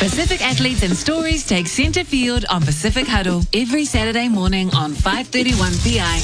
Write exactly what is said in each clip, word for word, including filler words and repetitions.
Pacific athletes and stories take centre field on Pacific Huddle every Saturday morning on five thirty-one P I.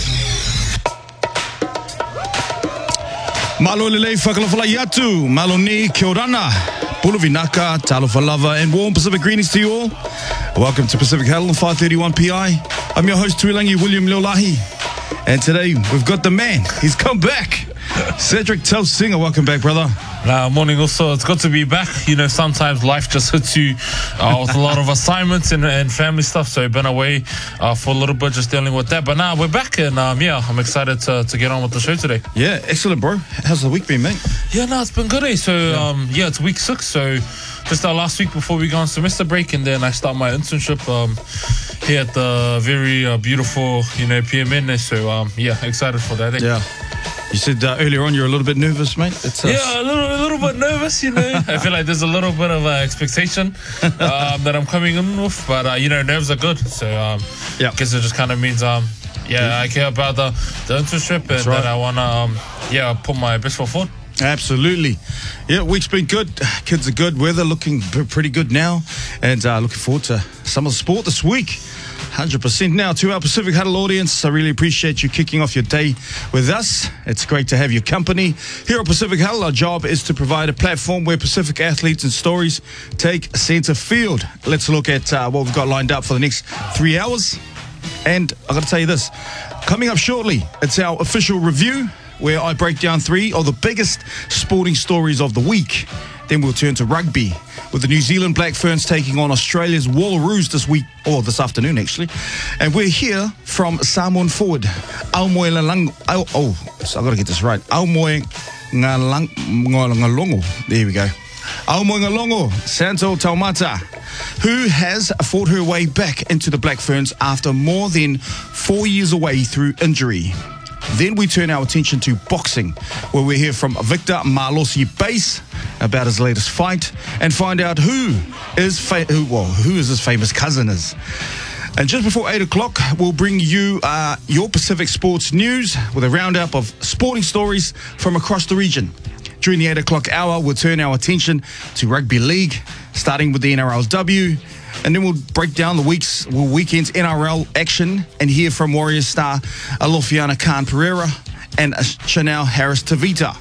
Malo lelei whakalawhalai atu, malo ni kia orana, pulu vinaka, talofa lava, and warm Pacific greetings to you all. Welcome to Pacific Huddle on five thirty-one P I. I'm your host, Tuilangi William Leolahi. And today, we've got the man. He's come back. Cedric Tausinga, welcome back, brother. Uh, morning also. It's good to be back. You know, sometimes life just hits you uh, with a lot of assignments and, and family stuff. So I've been away uh, for a little bit just dealing with that. But now we're back and um, yeah, I'm excited to, to get on with the show today. Yeah, excellent, bro. How's the week been, mate? Yeah, no, it's been good, eh? So yeah, um, yeah it's week six. So just our last week before we go on semester break, and then I start my internship um, here at the very uh, beautiful, you know, P M N. So um, yeah, excited for that, eh? Yeah. You said uh, earlier on you're a little bit nervous, mate. It's, uh, yeah, a little, a little bit nervous, you know. I feel like there's a little bit of uh, expectation um, that I'm coming in with, but uh, you know, nerves are good. So um, yeah. I guess it just kind of means, um, yeah, I care about the, the internship, and That's right. that I wanna, um, yeah, put my best foot forward. Absolutely. Yeah, week's been good. Kids are good. Weather looking p- pretty good now, and uh, looking forward to some of the sport this week. one hundred percent now to our Pacific Huddle audience. I really appreciate you kicking off your day with us. It's great to have your company. Here at Pacific Huddle, our job is to provide a platform where Pacific athletes and stories take centre field. Let's look at uh, what we've got lined up for the next three hours. And I've got to tell you this, coming up shortly, it's our official review where I break down three of the biggest sporting stories of the week. Then we'll turn to rugby with the New Zealand Black Ferns taking on Australia's Wallaroos this week, or this afternoon actually. And we're here from Samoan forward, Aumoe Lalang. Oh, oh, so I've got to get this right. Aumoe Ngalang, Ngalongo. There we go. Aumoe Ngalongo, Santo Taumata, who has fought her way back into the Black Ferns after more than four years away through injury. Then we turn our attention to boxing, where we hear from Victor Malosi Base about his latest fight and find out who is fa- who, well, who is his famous cousin is. And just before eight o'clock, we'll bring you uh, your Pacific sports news with a roundup of sporting stories from across the region. During the eight o'clock hour, we'll turn our attention to rugby league, starting with the N R L W. And then we'll break down the week's well, weekend's N R L action and hear from Warriors star Alofiana Khan Pereira and Chanel Harris Tavita.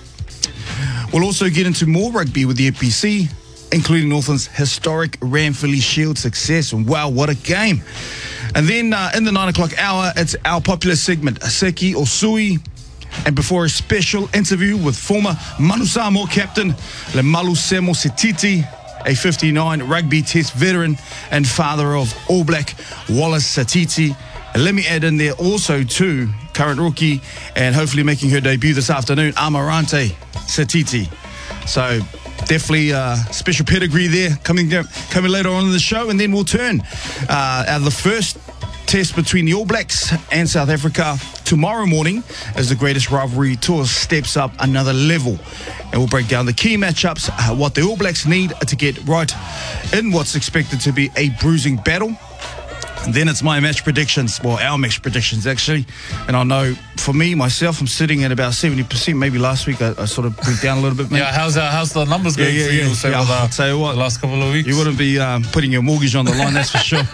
We'll also get into more rugby with the F P C, including Northland's historic Ranfurly Shield success. And wow, what a game. And then uh, in the nine o'clock hour, it's our popular segment, Seki or Sui. And before a special interview with former Manu Samoa captain, Le Malu Semo Setiti, a fifty-nine rugby test veteran and father of All Black Wallace Satiti. And let me add in there also too, current rookie and hopefully making her debut this afternoon, Amarante Satiti. So definitely uh, special pedigree there coming coming later on in the show. And then we'll turn uh, out of the first test between the All Blacks and South Africa tomorrow morning as the greatest rivalry tour steps up another level. And we'll break down the key matchups, uh, what the All Blacks need to get right in what's expected to be a bruising battle. And then it's my match predictions, well, our match predictions actually. And I know for me, myself, I'm sitting at about seventy percent. Maybe last week I, I sort of went down a little bit. Maybe. Yeah, how's uh, how's the numbers going yeah, yeah, for you? yeah. Say yeah, with, uh, I'll tell you what, the last couple of weeks? You wouldn't be um, putting your mortgage on the line, that's for sure.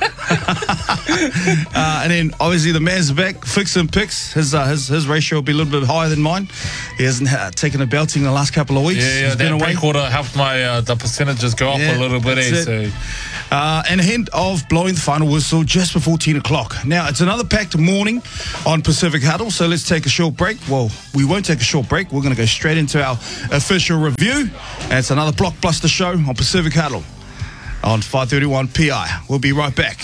uh, and then obviously the man's back, Fix and Picks. His, uh, his his ratio will be a little bit higher than mine. He hasn't uh, taken a belting in the last couple of weeks. Yeah, yeah, He's that been away. breakwater helped my uh, the percentages go up Yeah, a little bit. Eh, so. Uh, and a hint of blowing the final whistle just before ten o'clock. Now, it's another packed morning on Pacific Huddle, so let's take a short break. Well, we won't take a short break. We're going to go straight into our official review. And it's another blockbuster show on Pacific Huddle on five thirty-one P I. We'll be right back.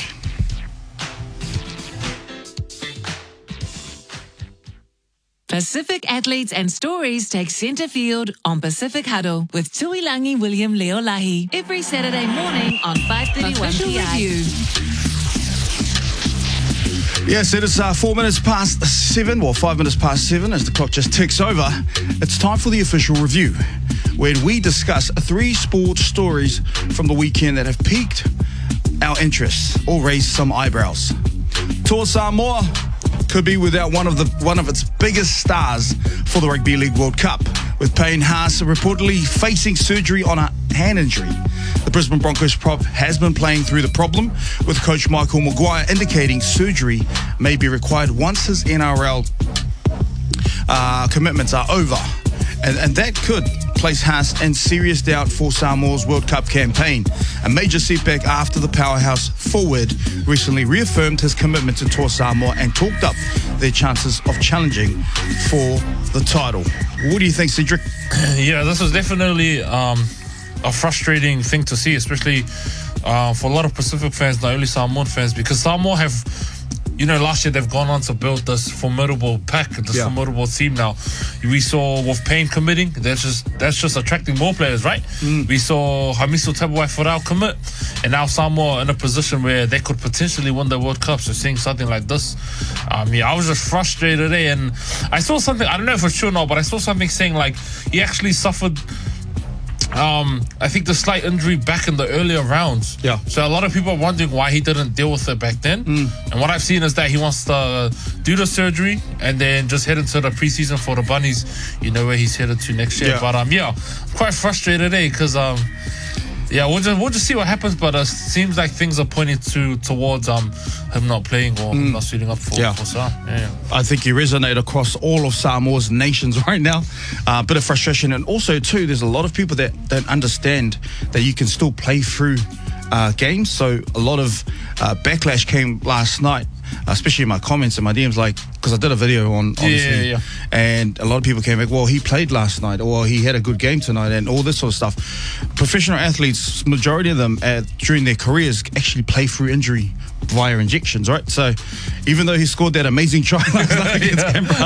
Pacific athletes and stories take centre field on Pacific Huddle with Tuilangi William Leolahi every Saturday morning on five thirty-one P I. Yes, it is uh, four minutes past seven, well, five minutes past seven as the clock just ticks over. It's time for the official review, where we discuss three sports stories from the weekend that have piqued our interests or raised some eyebrows. Toa Samoa could be without one of the one of its biggest stars for the Rugby League World Cup, with Payne Haas reportedly facing surgery on her hand injury. The Brisbane Broncos prop has been playing through the problem, with coach Michael Maguire indicating surgery may be required once his N R L uh, commitments are over. And, and that could place Haas in serious doubt for Samoa's World Cup campaign. A major setback after the powerhouse forward recently reaffirmed his commitment to Tour Samoa and talked up their chances of challenging for the title. What do you think, Cedric? Yeah, this is definitely um, a frustrating thing to see, especially uh, for a lot of Pacific fans, not only Samoan fans, because Samoa have, you know, last year they've gone on to build this formidable pack, this yeah. formidable team now. We saw with Payne committing, that's just that's just attracting more players, right? Mm. We saw Hamiso Tabuai Forau commit, and now Samoa in a position where they could potentially win the World Cup. So seeing something like this, um, yeah, I was just frustrated there. And I saw something, I don't know for sure or not, but I saw something saying like he actually suffered Um, I think the slight injury back in the earlier rounds. Yeah. So a lot of people are wondering why he didn't deal with it back then. Mm. And what I've seen is that he wants to do the surgery and then just head into the preseason for the Bunnies. You know where he's headed to next year. Yeah. But um, yeah, I'm quite frustrated there because um, yeah, we'll just we'll just see what happens. But it uh, seems like things are pointing to towards um him not playing or mm. not suiting up for yeah. for Sam. Yeah. I think you resonate across all of Samoa's nations right now. A uh, bit of frustration, and also too, there's a lot of people that don't understand that you can still play through uh, games. So a lot of uh, backlash came last night, especially in my comments and my D Ms, like, because I did a video on, obviously, yeah, yeah, yeah. and a lot of people came back, well, he played last night, or he had a good game tonight, and all this sort of stuff. Professional athletes, majority of them uh, during their careers actually play through injury via injections, right? So even though he scored that amazing try last night against Canberra,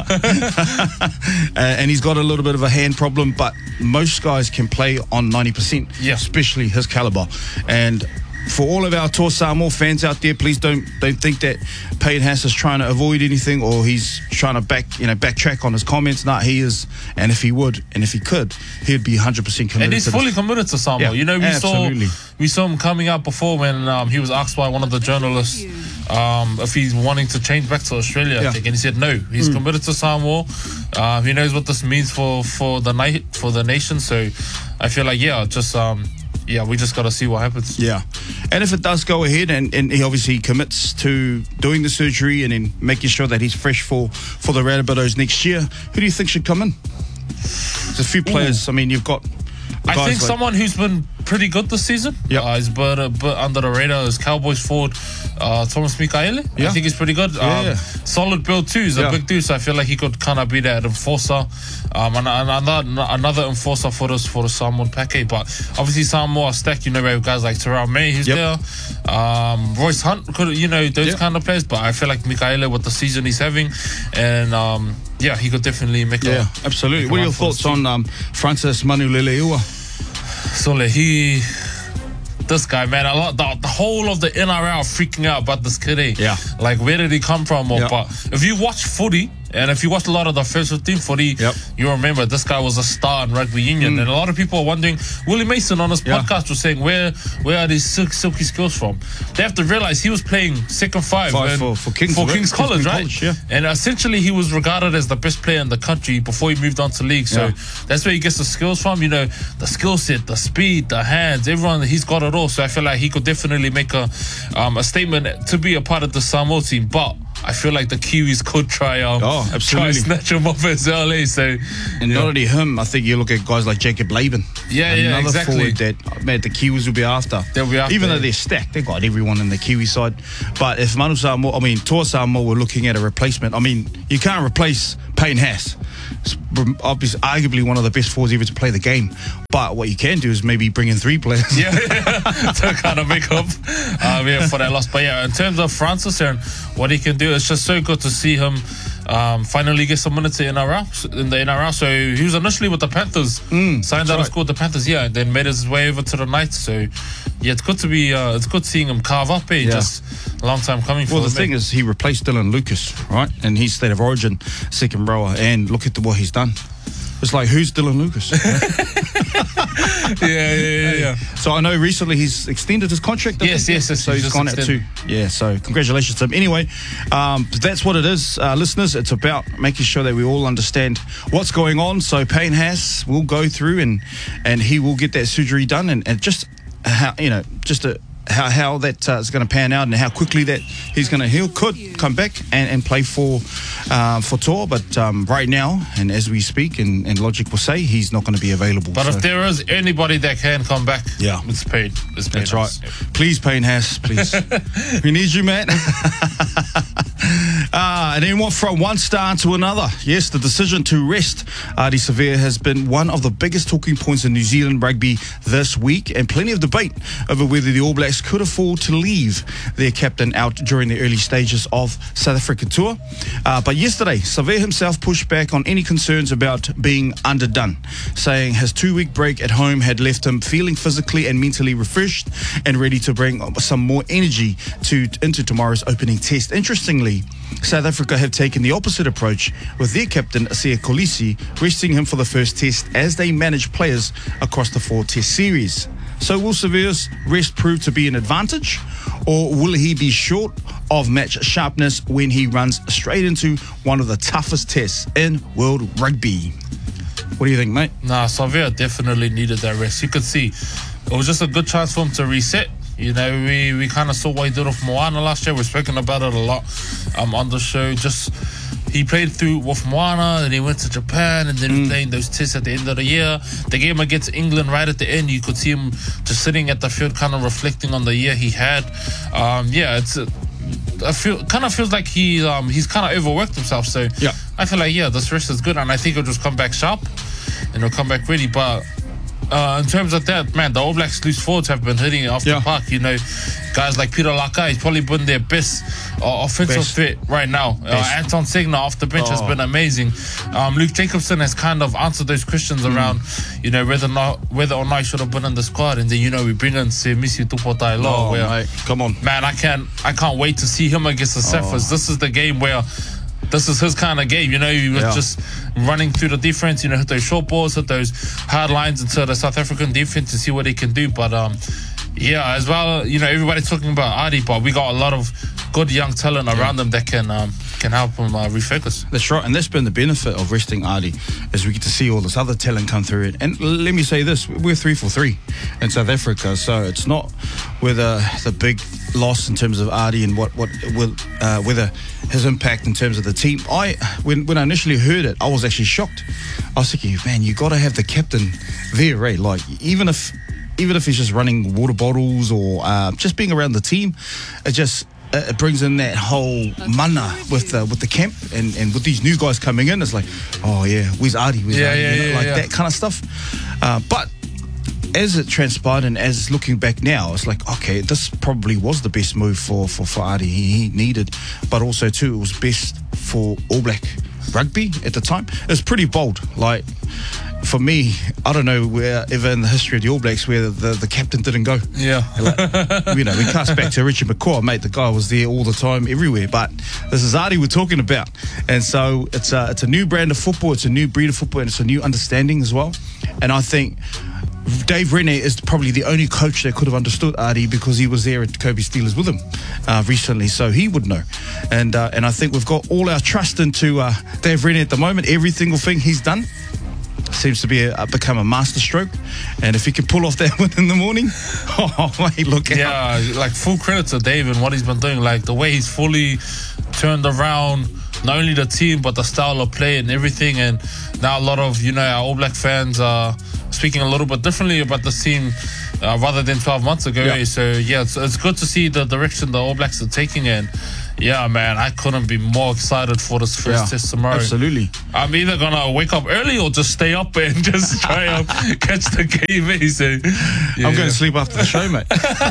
uh, and he's got a little bit of a hand problem, but most guys can play on ninety percent, yeah. especially his caliber. And for all of our Tour Samoa fans out there, please don't don't think that Payne Haas is trying to avoid anything or he's trying to back you know backtrack on his comments. No, he is, and if he would, and if he could, he'd be one hundred percent committed. And he's to fully this. committed to Samoa. Yeah, you know, we absolutely. saw we saw him coming out before when um, he was asked by one of the journalists um, if he's wanting to change back to Australia. Yeah. I think, and he said no. He's mm. committed to Samoa. Uh, he knows what this means for for the night for the nation. So I feel like yeah, just. Um, Yeah, we just got to see what happens. Yeah. And if it does go ahead and, and he obviously commits to doing the surgery and then making sure that he's fresh for, for the Rabbitohs next year, who do you think should come in? There's a few players. Ooh. I mean, you've got I think like someone who's been pretty good this season. Yeah. Uh, he's been a bit under the radar is Cowboys forward uh, Thomas Mikaele. Yeah. I think he's pretty good. Yeah, um, yeah. Solid build too. He's yeah. a big dude, so I feel like he could kind of be that enforcer. Um, and, and another, another enforcer for us for the Samoan package. But obviously Samoa stacked, you know, we have guys like Terrell May who's yep. there. Um, Royce Hunt, could you know, those yep. kind of players. But I feel like Mikaele with the season he's having, and um, yeah, he could definitely make yeah, a absolutely. Make what are your thoughts on um, Francis Manuleleua? So like, he, this guy, man, a lot, the, the whole of the N R L freaking out about this kid. Eh? Yeah. Like, where did he come from? Or, yeah. But if you watch footy, and if you watch a lot of the first fifteen footy, yep. you remember this guy was a star in rugby union. Mm. And a lot of people are wondering, Willie Mason on his yeah. podcast was saying, where where are these silk, silky skills from? They have to realize he was playing second five, five for, for King's, for King's College, King's right? College, yeah. And essentially he was regarded as the best player in the country before he moved on to league. So yeah. that's where he gets the skills from, you know, the skill set, the speed, the hands, everyone, he's got it all. So I feel like he could definitely make a um, a statement to be a part of the Samoa team. But I feel like the Kiwis could try um, oh, absolutely. try snatch him off as early. So, and yeah. not only him, I think you look at guys like Jacob Laban. Yeah, Another yeah, exactly. forward that man, the Kiwis will be after. They'll be after. Even though yeah. they're stacked, they've got everyone in the Kiwi side. But if Manu Samoa, I mean, Toa Samoa were looking at a replacement, I mean, you can't replace Payne Haas. It's obviously, arguably one of the best forwards ever to play the game. But what you can do is maybe bring in three players. Yeah, yeah. to kind of make up um, yeah, for that loss. But yeah, in terms of Francis and what he can do, it's just so good to see him um, finally get some minutes in, N R L, in the N R L. So he was initially with the Panthers, mm, signed out right. and scored the Panthers, yeah, and then made his way over to the Knights. So yeah, it's good to be, uh, it's good seeing him carve up. Eh? Yeah. Just a long time coming for Well, him. the thing eh? is, he replaced Dylan Lucas, right? And he's State of Origin second rower, and look at the, what he's done. It's like, who's Dylan Lucas? yeah, yeah, yeah, yeah. So I know recently he's extended his contract. I Yes, think. yes, yes, So he's he's just gone out too. extended. Yeah, so congratulations to him. Anyway, um, that's what it is, uh, listeners. It's about making sure that we all understand what's going on. So Payne Haas will go through and and he will get that surgery done, and, and just how you know just a. How, how that uh, is going to pan out and how quickly that he's going to heal. Could come back and, and play for uh, for Tour, but um, right now, and as we speak, and, and Logic will say, he's not going to be available. But so. if there is anybody that can come back, Yeah. it's Payne. It's Payne That's right. Haas. Yeah. Please, Payne Haas, please. We need you, man. Ah, and then what from one star to another. Yes, the decision to rest Ardie Savea has been one of the biggest talking points in New Zealand rugby this week, and plenty of debate over whether the All Blacks could afford to leave their captain out during the early stages of South African tour. Uh, but yesterday, Savea himself pushed back on any concerns about being underdone, saying his two-week break at home had left him feeling physically and mentally refreshed and ready to bring some more energy to into tomorrow's opening test. Interestingly, South Africa have taken the opposite approach with their captain, Siya Kolisi, resting him for the first test as they manage players across the four test series. So will Savea's rest prove to be an advantage, or will he be short of match sharpness when he runs straight into one of the toughest tests in world rugby? What do you think, mate? Nah, Savea definitely needed that rest. You could see it was just a good chance for him to reset. You know, we, we kind of saw what he did with Moana last year. We've spoken about it a lot um, on the show. Just he played through with Moana, and he went to Japan, and then mm. playing those tests at the end of the year. The game against England right at the end, you could see him just sitting at the field, kind of reflecting on the year he had. Um, yeah, it's a, I feel kind of feels like he um, he's kind of overworked himself. So yeah. I feel like yeah, this rest is good, and I think he'll just come back sharp and he'll come back ready. But Uh, in terms of that, man, the All Blacks loose forwards have been hitting it off yeah. the park. You know, guys like Peter Laka, he's probably been their best uh, offensive best. threat right now. Uh, Anton Segner off the bench oh. has been amazing. Um, Luke Jacobson has kind of answered those questions mm. around, you know, whether or not whether or not he should have been in the squad. And then, you know, we bring in Semisi Tupotailo. Oh, where, mate, come on, man, I can't I can't wait to see him against the Zephyrs. Oh. This is the game where. This is his kind of game, you know, he was yeah. just running through the defense, you know, hit those short balls, hit those hard lines into the South African defense to see what he can do. But, um, yeah, as well, you know, everybody's talking about Ardie, but we got a lot of good young talent yeah. around them that can um, can help him uh, refocus. That's right, and that's been the benefit of resting Ardie, as we get to see all this other talent come through it. And let me say this, we're three for three in South Africa, so it's not whether the big loss in terms of Ardie and what what will uh, whether his impact in terms of the team. I when when I initially heard it, I was actually shocked. I was thinking, man, you got to have the captain there, right? Like even if even if he's just running water bottles or uh, just being around the team, it just it brings in that whole mana with the with the camp and, and with these new guys coming in. It's like, oh yeah, where's Ardie? Where's yeah, Ardie? yeah, You know, yeah, like yeah. that kind of stuff. Uh, but as it transpired and as looking back now, it's like, okay, this probably was the best move for, for, for Ardie. He, he needed, but also too, it was best for All Black rugby at the time. It was pretty bold. Like, for me, I don't know where ever in the history of the All Blacks where the, the captain didn't go. Yeah. Like, you know, we cast back to Richard McCaw, mate, the guy was there all the time, everywhere. But this is Ardie we're talking about. And so it's a, it's a new brand of football, it's a new breed of football, and it's a new understanding as well. And I think Dave Rennie is probably the only coach that could have understood Ardie because he was there at Kobe Steelers with him uh, recently, so he would know. And uh, and I think we've got all our trust into uh, Dave Rennie at the moment. Every single thing he's done seems to be a, become a master stroke, and if he can pull off that one in the morning, oh mate, look out. Yeah, like full credit to Dave and what he's been doing, like the way he's fully turned around not only the team but the style of play and everything. And now a lot of, you know, our All Black fans are speaking a little bit differently about the team uh, rather than twelve months ago. Yeah. So yeah, it's, it's good to see the direction the All Blacks are taking. And yeah, man, I couldn't be more excited for this first Yeah, test tomorrow. absolutely. I'm either gonna wake up early or just stay up and just try and catch the game. Eh? So, yeah. I'm going to sleep after the show, mate.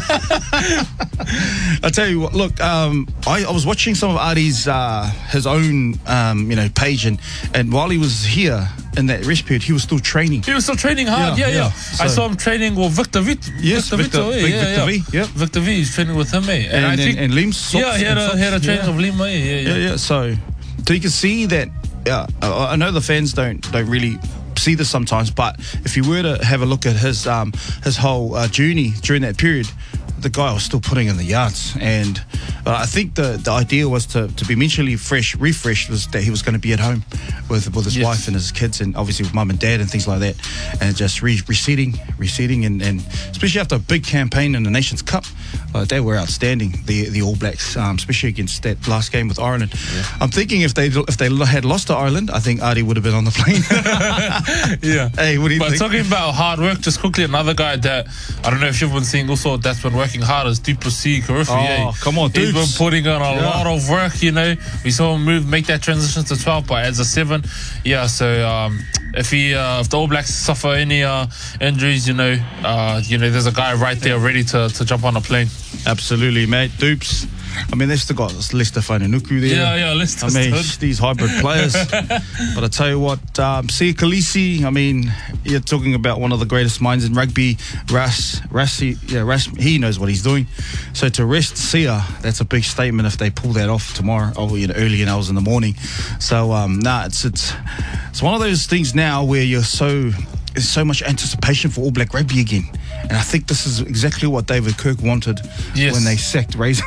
I tell you what, look, um, I, I was watching some of Ardie's uh, his own um, you know page, and, and while he was here in that rest period, he was still training. He was still training hard, yeah, Yeah, yeah. yeah. I So- saw him training with Victor Vito. Yes, Victor- Vito, eh? big yeah, Victor yeah. V, yep. Victor V, he's training with him, eh? And, I and, think, and Liam's socks yeah, he had and a, he had a socks, training yeah. of Lima, eh? Yeah, yeah. Yeah, yeah. So, so you can see that. Yeah, I, I know the fans don't don't really see this sometimes, but if you were to have a look at his um, his whole uh, journey during that period, the guy was still putting in the yards. And uh, I think the, the idea was to, to be mentally fresh, refreshed, was that he was going to be at home with with his Yes. wife and his kids, and obviously with mum and dad and things like that, and just re- resetting, resetting, and, and especially after a big campaign in the Nations Cup, uh, they were outstanding. The the All Blacks, um, especially against that last game with Ireland. Yeah. I'm thinking if they if they had lost to Ireland, I think Adi would have been on the plane. Yeah. Hey, what do you but think? talking about hard work, just quickly, another guy that I don't know if you've been seeing also that's been working hard is Duplessis Karifi. Oh, eh? come on, He's Dupes. been putting on a Yeah. lot of work, you know. We saw him move, make that transition to twelve, but as a seven, yeah. So um, if he, uh, if the All Blacks suffer any uh, injuries, you know, uh, you know, there's a guy right there ready to, to jump on a plane. Absolutely, mate. Dupes. I mean, they've still got Lester Whananuku there. Yeah, yeah, Lester I mean, stood. these hybrid players. But I tell you what, um, Sia Khaleesi, I mean, you're talking about one of the greatest minds in rugby. Ras, Rassi, yeah, Ras, he knows what he's doing. So to rest Sia, that's a big statement if they pull that off tomorrow, or you know, early in hours in the morning. So, um, nah, it's it's it's one of those things now where you're so. There's so much anticipation for All Black rugby again. And I think this is exactly what David Kirk wanted Yes. when they sacked Razor.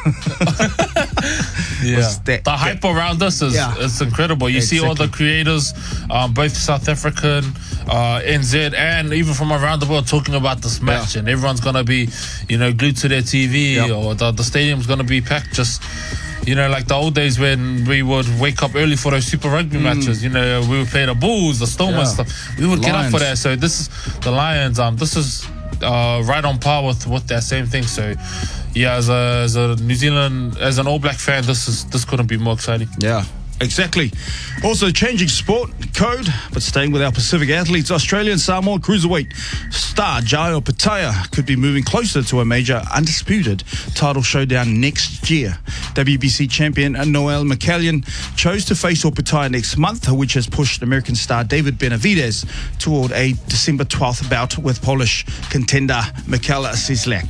Yeah, was that- the hype around us is Yeah. it's incredible. You see all the creators, um, both South African, uh, N Z, and even from around the world talking about this match, Yeah. and everyone's gonna be, you know, glued to their T V, Yeah. or the, the stadium's gonna be packed. Just, you know, like the old days when we would wake up early for those Super Rugby matches. You know, we would play the Bulls, the Storm, Mm. Yeah. and stuff. We would get up for Lions. that. So this is the Lions. Um, this is uh, right on par with with that same thing. So. Yeah, as a, as a New Zealand, as an All Black fan, this is this couldn't be more exciting. Yeah, exactly. Also changing sport code, but staying with our Pacific athletes, Australian Samoa cruiserweight star Jai Opetaia could be moving closer to a major undisputed title showdown next year. W B C champion Noel McCallion chose to face Opetaia next month, which has pushed American star David Benavidez toward a December twelfth bout with Polish contender Michał Cieślak.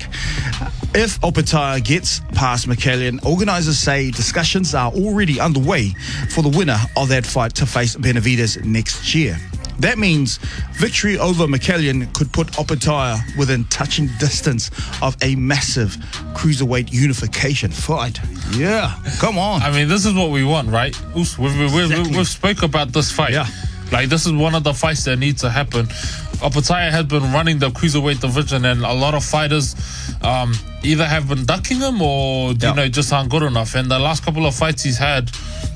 If Opetaia gets past McCallion, organisers say discussions are already underway for the winner of that fight to face Benavidez next year. That means victory over McCallion could put Opetaia within touching distance of a massive cruiserweight unification fight. Yeah, come on. I mean, this is what we want, right? We've, we've, we've, Exactly. we've spoke about this fight. Yeah. Like, this is one of the fights that needs to happen. Opetaia has been running the cruiserweight division, and a lot of fighters um, either have been ducking him or, Yeah. you know, just aren't good enough. And the last couple of fights he's had,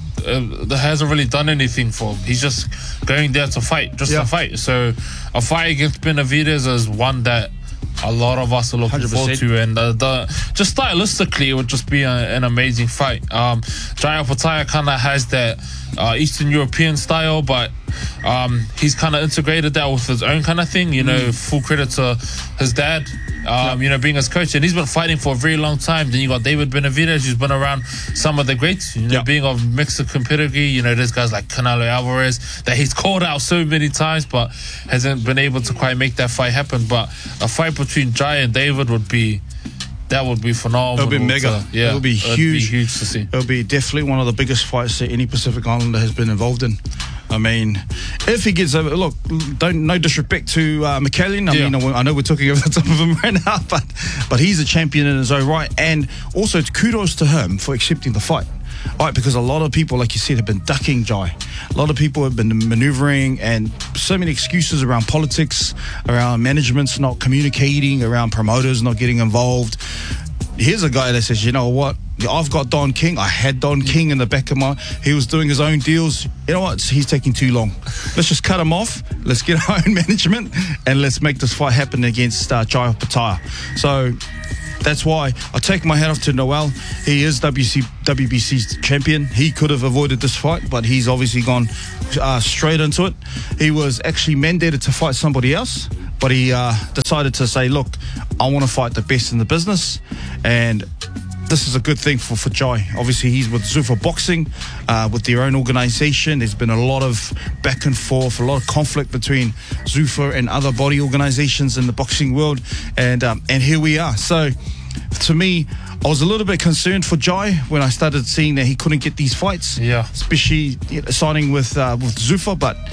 uh, that hasn't really done anything for him. He's just going there to fight, just Yeah. to fight. So a fight against Benavidez is one that a lot of us are looking one hundred forward percent. to, and uh, the just stylistically it would just be a, an amazing fight. Um, Jai Opetaia kind of has that uh, Eastern European style, but um, he's kind of integrated that with his own kind of thing. You know, full credit to his dad. Um, you know, being his coach, and he's been fighting for a very long time. Then you got David Benavidez, who's been around some of the greats, you know, Yeah. being of Mexican pedigree. You know, there's guys like Canelo Alvarez that he's called out so many times, but hasn't been able to quite make that fight happen. But a fight between Jai and David would be, that would be phenomenal. It'll be mega. To, yeah, It'll be it'd huge. Be huge to see. It'll be definitely one of the biggest fights that any Pacific Islander has been involved in. I mean, if he gets over, look, don't no disrespect to uh, McCallion. I Yeah. mean, I know we're talking over the top of him right now, but but he's a champion in his own right, and also kudos to him for accepting the fight. All right, because a lot of people, like you said, have been ducking Jai. A lot of people have been manoeuvring, and so many excuses around politics, around managements not communicating, around promoters not getting involved. Here's a guy that says, you know what, I've got Don King. I had Don King in the back of my, he was doing his own deals. You know what, he's taking too long. Let's just cut him off. Let's get our own management, and let's make this fight happen against uh, Jai Opetaia. So that's why I take my hat off to Noel. He is W C, W B C's champion. He could have avoided this fight, but he's obviously gone uh, straight into it. He was actually mandated to fight somebody else, but he uh, decided to say, look, I want to fight the best in the business, and this is a good thing for, for Jai. Obviously, he's with Zuffa Boxing, uh, with their own organisation. There's been a lot of back and forth, a lot of conflict between Zuffa and other body organisations in the boxing world, and um, and here we are. So, to me, I was a little bit concerned for Jai when I started seeing that he couldn't get these fights, Yeah. especially you know, signing with uh, with Zuffa, but